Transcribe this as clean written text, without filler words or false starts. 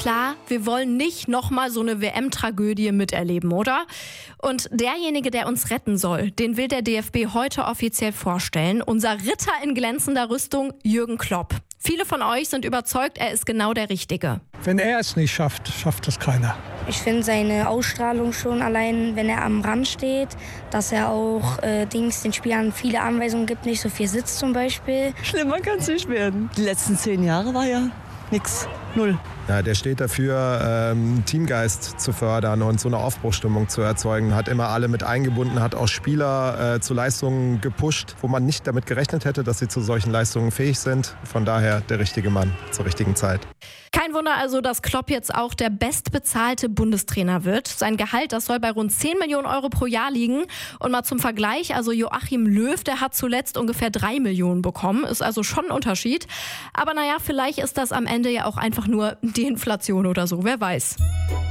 klar, wir wollen nicht nochmal so eine WM-Tragödie miterleben, oder? Und derjenige, der uns retten soll, den will der DFB heute offiziell vorstellen. Unser Ritter in glänzender Rüstung, Jürgen Klopp. Viele von euch sind überzeugt, er ist genau der Richtige. Wenn er es nicht schafft, schafft es keiner. Ich finde seine Ausstrahlung schon allein, wenn er am Rand steht, dass er auch den Spielern viele Anweisungen gibt, nicht so viel sitzt zum Beispiel. Schlimmer kann es nicht werden. Die letzten 10 Jahre war ja nix, 0. Ja, der steht dafür, Teamgeist zu fördern und so eine Aufbruchsstimmung zu erzeugen. Hat immer alle mit eingebunden, hat auch Spieler zu Leistungen gepusht, wo man nicht damit gerechnet hätte, dass sie zu solchen Leistungen fähig sind. Von daher der richtige Mann zur richtigen Zeit. Kein Wunder also, dass Klopp jetzt auch der bestbezahlte Bundestrainer wird. Sein Gehalt, das soll bei rund 10 Millionen Euro pro Jahr liegen. Und mal zum Vergleich, also Joachim Löw, der hat zuletzt ungefähr 3 Millionen bekommen. Ist also schon ein Unterschied. Aber naja, vielleicht ist das am Ende ja auch einfach nur die Inflation oder so, wer weiß.